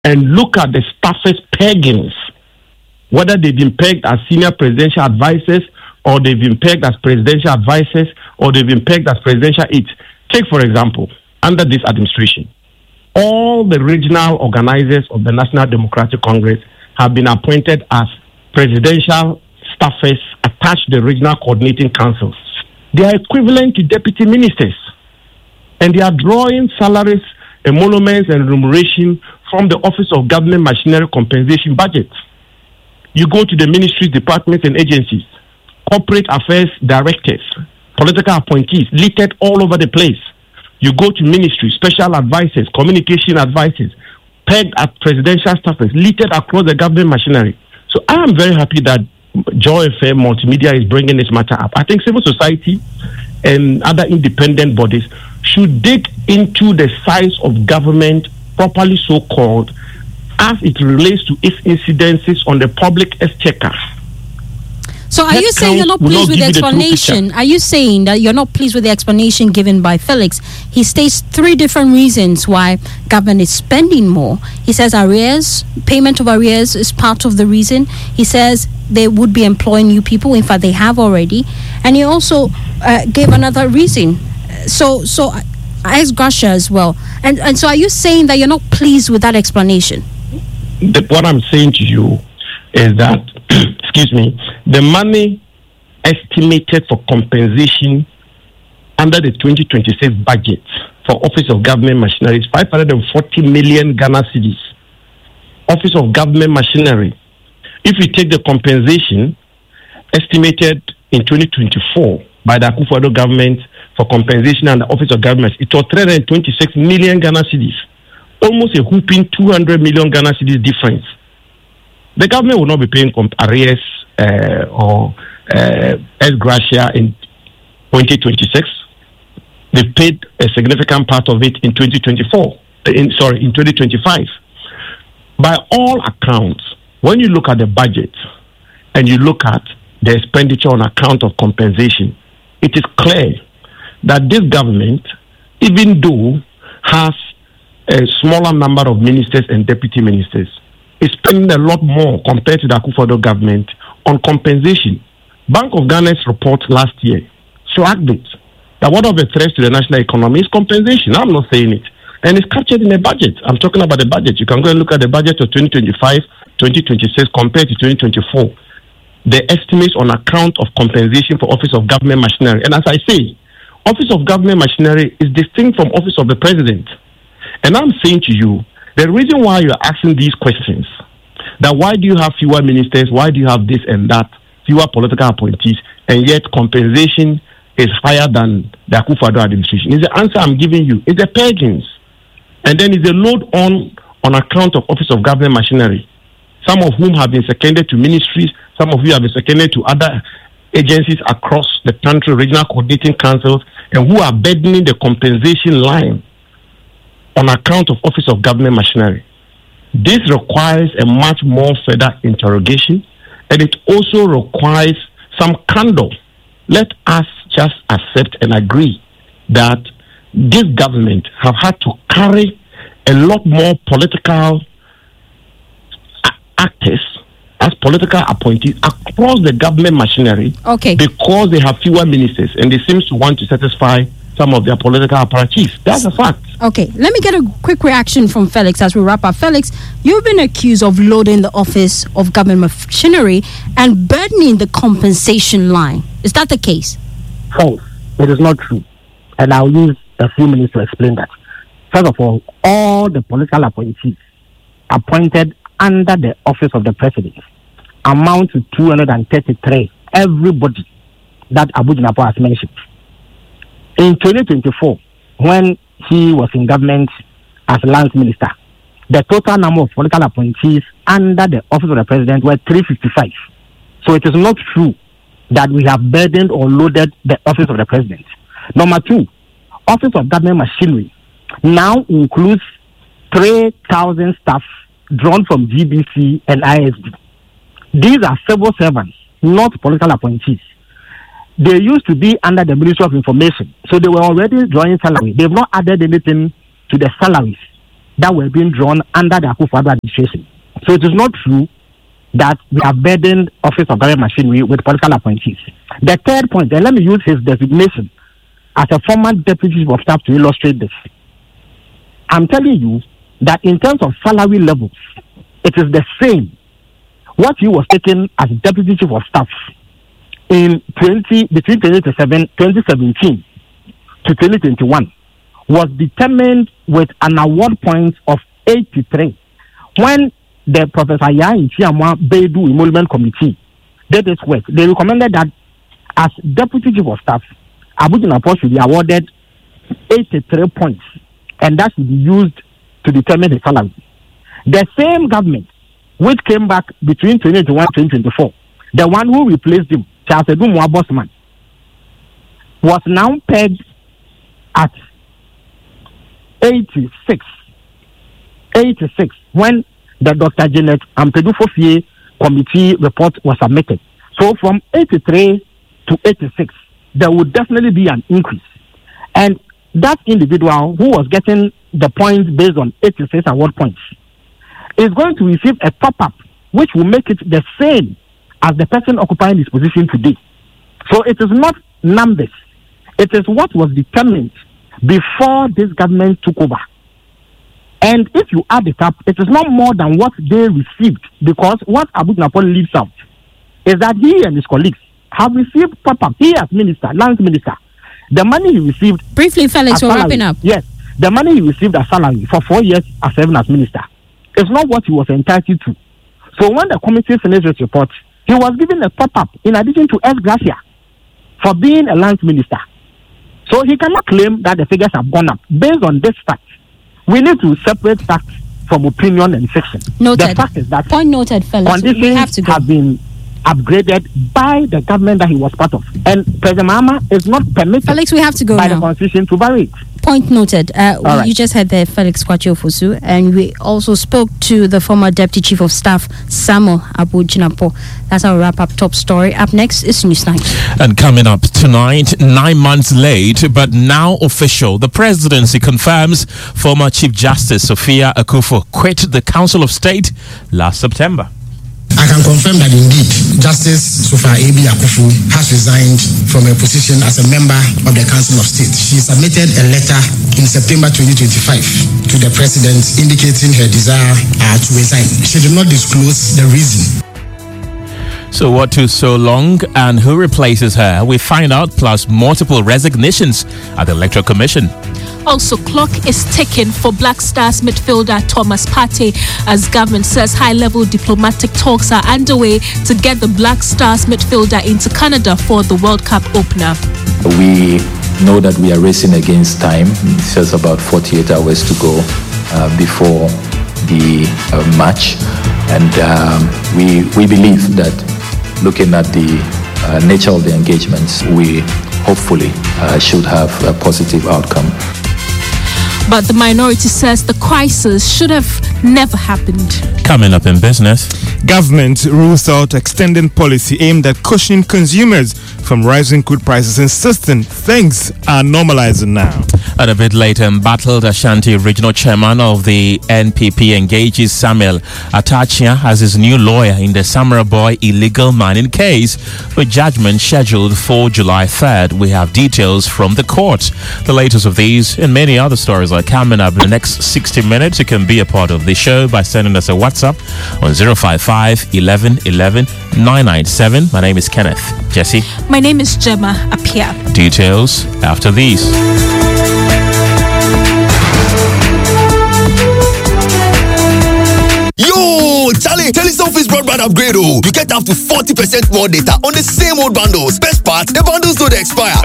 and look at the staffers' peggings, whether they've been pegged as senior presidential advisors, or they've been pegged as presidential advisors, or they've been pegged as presidential aides. Take, for example, under this administration, all the regional organizers of the National Democratic Congress have been appointed as presidential staffers attached to the regional coordinating councils. They are equivalent to deputy ministers, and they are drawing salaries, emoluments, and remuneration from the Office of Government Machinery Compensation Budget. You go to the ministries, departments, and agencies, corporate affairs directors, political appointees, littered all over the place. You go to ministries, special advisors, communication advisors, pegged at presidential staffers, littered across the government machinery. So I am very happy that Joy FM Multimedia is bringing this matter up. I think civil society and other independent bodies should dig into the size of government, properly so called, as it relates to its incidences on the public exchequer. So are you saying you're not pleased with the explanation? Are you saying that you're not pleased with the explanation given by Felix? He states 3 different reasons why government is spending more. He says arrears, payment of arrears is part of the reason. He says they would be employing new people. In fact, they have already. And he also gave another reason. So ex gratia as well. And so are you saying that you're not pleased with that explanation? What I'm saying to you is that, excuse me, the money estimated for compensation under the 2026 budget for Office of Government Machinery is 540 million Ghana cedis. Office of Government Machinery. If you take the compensation estimated in 2024 by the Akufo-Addo government for compensation and the Office of Government, it was 326 million Ghana cedis. Almost a whooping 200 million Ghana cedis difference. The government will not be paying arrears or ex gratia in 2026. They paid a significant part of it in 2024. In 2025. By all accounts, when you look at the budget and you look at the expenditure on account of compensation, it is clear that this government, even though has a smaller number of ministers and deputy ministers, is spending a lot more compared to the Akufo-Addo government on compensation. Bank of Ghana's report last year flagged it that one of the threats to the national economy is compensation. I'm not saying it. And it's captured in the budget. I'm talking about the budget. You can go and look at the budget of 2025, 2026 compared to 2024. The estimates on account of compensation for Office of Government Machinery. And as I say, Office of Government Machinery is distinct from Office of the President. And I'm saying to you, the reason why you're asking these questions, that why do you have fewer ministers, why do you have this and that, fewer political appointees, and yet compensation is higher than the Akufo-Addo administration, is the answer I'm giving you. It's the peggings. And then it's a load on account of Office of Government Machinery, some of whom have been seconded to ministries, some of you have been seconded to other agencies across the country, regional coordinating councils, and who are burdening the compensation line on account of Office of Government Machinery. This requires a much more further interrogation, and it also requires some candor. Let us just accept and agree that this government have had to carry a lot more political actors as political appointees across the government machinery, because they have fewer ministers and they seem to want to satisfy some of their political apparatuses. That's a fact. Okay, let me get a quick reaction from Felix as we wrap up. Felix, you've been accused of loading the Office of Government Machinery and burdening the compensation line. Is that the case? False. It is not true. And I'll use a few minutes to explain that. First of all the political appointees appointed under the Office of the President amount to 233. Everybody that Abu Jinapor has mentioned. In 2024, when he was in government as Lands Minister, the total number of political appointees under the Office of the President were 355. So it is not true that we have burdened or loaded the Office of the President. Number 2, Office of Government Machinery now includes 3,000 staff drawn from GBC and ISD. These are civil servants, not political appointees. They used to be under the Ministry of Information, so they were already drawing salary. They've not added anything to the salaries that were being drawn under the Akufo-Addo administration. So it is not true that we have burdened Office of Government Machinery with political appointees. The third point, and let me use his designation as a former deputy chief of staff to illustrate this. I'm telling you that in terms of salary levels, it is the same. What he was taken as deputy chief of staff in between 2017 to 2021 was determined with an award point of 83 when the Professor Yan Chiamwa Beidou Emolument Committee did this work. They recommended that as deputy chief of staff, Abu Jinapor should be awarded 83 points, and that should be used to determine his salary. The same government which came back between 2021 and 2024, the one who replaced him, Charles Edumwa Bosman, was now pegged at 86 when the Dr. Janet Ampedu-Fofie committee report was submitted. So from 83 to 86, there would definitely be an increase. And that individual who was getting the points based on 86 award points is going to receive a top-up which will make it the same as the person occupying his position today. So it is not numbers. It is what was determined before this government took over. And if you add it up, it is not more than what they received, because what Abu Jinapor leaves out is that he and his colleagues have received top-up. He as minister, lands minister, the money he received... Briefly, Felix, we're wrapping up. Yes, the money he received as salary for 4 years as serving as minister is not what he was entitled to. So when the committee finished its report, he was given a top-up in addition to ex gratia for being a lands minister. So he cannot claim that the figures have gone up. Based on this fact, we need to separate fact from opinion and fiction. Noted. The fact is that point noted, Felix. Conditions have been upgraded by the government that he was part of, and President Mahama is not permitted. Felix, we have to go by now. the Constitution to vary it. Point noted. Right. You just heard the Felix Kwakye Ofosu, and we also spoke to the former Deputy Chief of Staff, Samuel Abu Jinapor. That's our wrap-up top story. Up next is Newsnight. And coming up tonight, 9 months late, but now official, the presidency confirms former Chief Justice Sophia Akufo quit the Council of State last September. I can confirm that indeed Justice Sophia A.B. Akufo has resigned from her position as a member of the Council of State. She submitted a letter in September 2025 to the President indicating her desire to resign. She did not disclose the reason. So what took so long and who replaces her? We find out, plus multiple resignations at the Electoral Commission. Also, clock is ticking for Black Stars midfielder Thomas Partey as government says high-level diplomatic talks are underway to get the Black Stars midfielder into Canada for the World Cup opener. We know that we are racing against time. It's just about 48 hours to go before the match. And we believe that looking at the nature of the engagements, we hopefully should have a positive outcome. But the minority says the crisis should have never happened. Coming up in business, government rules out extending policy aimed at cushioning consumers from rising crude prices, insisting things are normalizing now. And a bit later, embattled Ashanti regional chairman of the NPP engages Samuel Atachia as his new lawyer in the Samara Boy illegal mining case, with judgment scheduled for July 3rd. We have details from the court. The latest of these and many other stories are coming up in the next 60 minutes. You can be a part of the show by sending us a WhatsApp on 055 11 11 997. My name is Kenneth. Jesse. My name is Gemma Apia. Details after these. Yo, Charlie, Telesurface broadband upgrade. Oh, you get up to 40% more data on the same old bundles. Best part, the bundles don't expire.